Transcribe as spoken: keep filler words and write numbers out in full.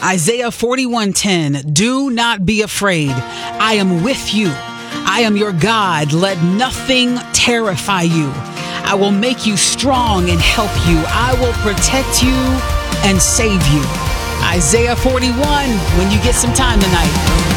Isaiah forty-one ten, do not be afraid. I am with you. I am your God. Let nothing terrify you. I will make you strong and help you. I will protect you and save you. Isaiah forty-one, when you get some time tonight.